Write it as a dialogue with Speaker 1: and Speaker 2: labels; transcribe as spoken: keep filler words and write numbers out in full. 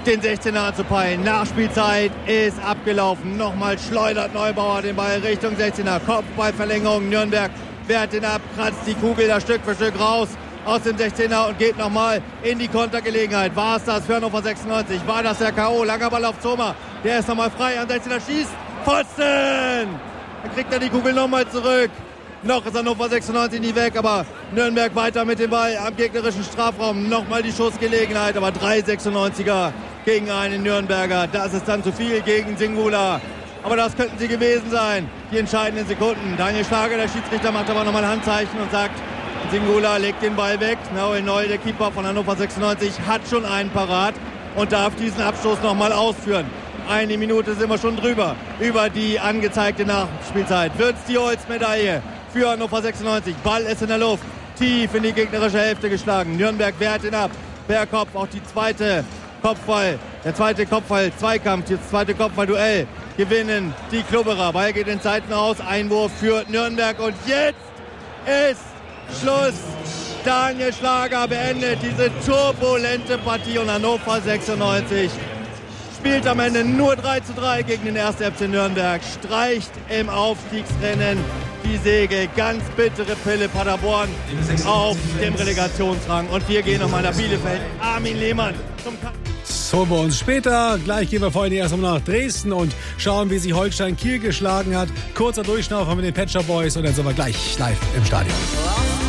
Speaker 1: den sechzehner anzupeilen. Nachspielzeit ist abgelaufen. Nochmal schleudert Neubauer den Ball Richtung sechzehner. Kopfballverlängerung. Nürnberg wehrt ihn ab, kratzt die Kugel da Stück für Stück raus aus dem sechzehner und geht nochmal in die Kontergelegenheit. War es das für Hannover sechsundneunzig? War das der K O? Langer Ball auf Zomer. Der ist nochmal frei. Am sechzehner schießt. Pfosten! Dann kriegt er die Kugel nochmal zurück. Noch ist Hannover sechsundneunzig nicht weg, aber Nürnberg weiter mit dem Ball am gegnerischen Strafraum. Nochmal die Schussgelegenheit, aber drei sechsundneunziger gegen einen Nürnberger. Das ist dann zu viel gegen Singula. Aber das könnten sie gewesen sein, die entscheidenden Sekunden. Daniel Schlager, der Schiedsrichter, macht aber nochmal ein Handzeichen und sagt, Singula legt den Ball weg. Nahuel Neu, der Keeper von Hannover sechsundneunzig, hat schon einen parat und darf diesen Abstoß nochmal ausführen. Eine Minute sind wir schon drüber, über die angezeigte Nachspielzeit. Wird's die Holzmedaille für Hannover sechsundneunzig. Ball ist in der Luft, tief in die gegnerische Hälfte geschlagen. Nürnberg wehrt ihn ab. Per Kopf, auch die zweite Kopfball, der zweite Kopfball, Zweikampf, das zweite Kopfballduell gewinnen die Klubberer. Ball geht in Zeiten aus, Einwurf für Nürnberg und jetzt ist Schluss. Daniel Schlager beendet diese turbulente Partie und Hannover sechsundneunzig spielt am Ende nur drei zu drei gegen den ersten F C Nürnberg, streicht im Aufstiegsrennen die Segel. Ganz bittere Pille Paderborn auf dem Relegationsrang. Und wir gehen nochmal nach Bielefeld. Armin Lehmann zum Kampf.
Speaker 2: Das holen wir uns später. Gleich gehen wir vorhin erst mal nach Dresden und schauen, wie sich Holstein Kiel geschlagen hat. Kurzer Durchschnaufer mit den Pet Shop Boys und dann sind wir gleich live im Stadion.